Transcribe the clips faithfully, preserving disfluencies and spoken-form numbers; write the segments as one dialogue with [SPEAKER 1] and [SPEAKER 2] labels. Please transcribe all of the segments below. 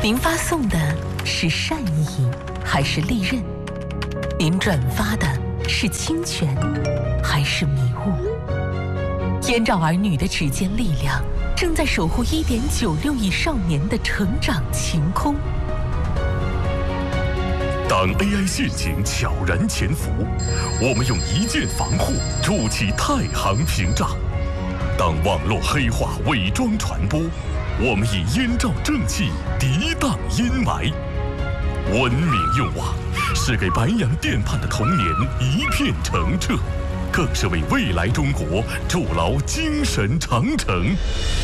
[SPEAKER 1] 您发送的是善意还是利刃？您转发的是侵权还是迷雾？燕赵儿女的指尖力量正在守护一点九六亿少年的成长晴空。
[SPEAKER 2] 当 A I 陷阱悄然潜伏，我们用一键防护筑起太行屏障；当网络黑话伪装传播，我们以燕赵正气涤荡阴霾。文明用网是给白洋淀畔的童年一片澄澈，更是为未来中国筑牢精神长城。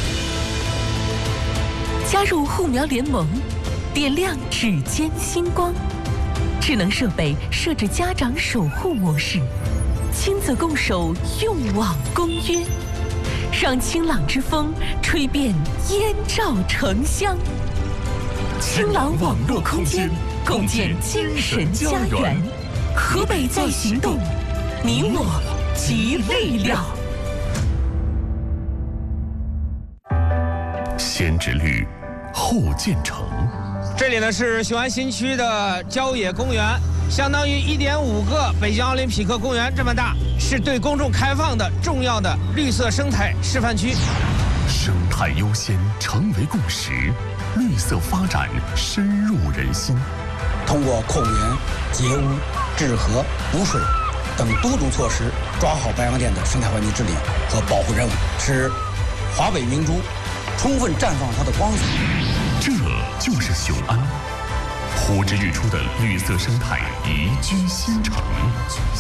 [SPEAKER 1] 加入护苗联盟，点亮指尖星光。智能设备设置家长守护模式，亲子共守用网公约，让清朗之风吹遍燕赵城乡。清朗网络空间，共建精神家园。河北在行动，你我集力量。
[SPEAKER 2] 先知律后建成。
[SPEAKER 3] 这里呢是雄安新区的郊野公园，相当于一点五个北京奥林匹克公园这么大，是对公众开放的重要的绿色生态示范区。
[SPEAKER 2] 生态优先成为共识，绿色发展深入人心。
[SPEAKER 4] 通过控源、截污、治河、补水等多种措施，抓好白洋淀的生态环境治理和保护任务，使华北明珠充分绽放它的光彩。
[SPEAKER 2] 这就是雄安，呼之欲出的绿色生态宜居新城。